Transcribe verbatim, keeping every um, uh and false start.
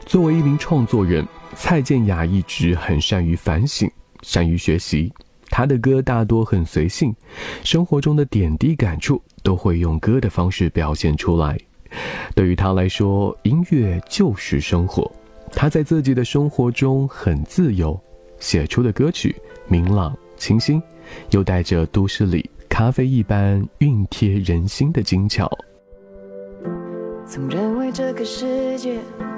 作为一名创作人，蔡健雅一直很善于反省，善于学习。她的歌大多很随性，生活中的点滴感触都会用歌的方式表现出来。对于她来说，音乐就是生活。她在自己的生活中很自由，写出的歌曲明朗清新，又带着都市里咖啡一般熨贴人心的精巧。 曾认为这个世界